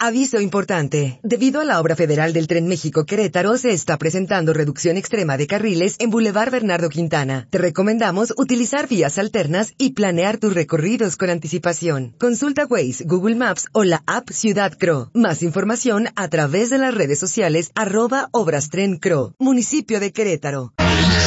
Aviso importante. Debido a la obra federal del Tren México-Querétaro, se está presentando reducción extrema de carriles en Boulevard Bernardo Quintana. Te recomendamos utilizar vías alternas y planear tus recorridos con anticipación. Consulta Waze, Google Maps o la app Ciudad Cro. Más información a través de las redes sociales @ObrasTrenCro. Municipio de Querétaro.